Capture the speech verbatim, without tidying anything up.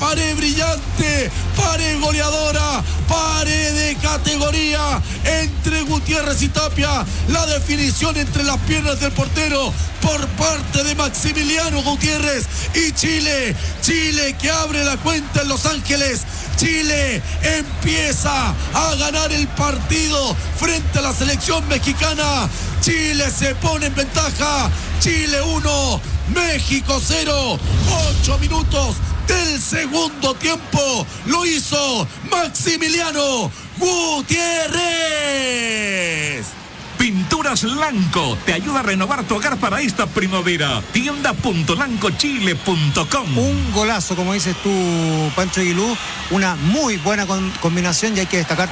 pared brillante, pared goleadora, pared de categoría entre Gutiérrez y Tapia. La definición entre las piernas del portero por parte de Maximiliano Gutiérrez y Chile. Chile que abre la cuenta en Los Ángeles. Chile empieza a ganar el partido frente a la selección mexicana. Chile se pone en ventaja. Chile uno, México cero. Ocho minutos del segundo tiempo. Lo hizo Maximiliano Gutiérrez. Pinturas Lanco te ayuda a renovar tu hogar para esta primavera. tienda punto lanco chile punto com. Un golazo, como dices tú, Pancho Aguilú. Una muy buena con- combinación y hay que destacar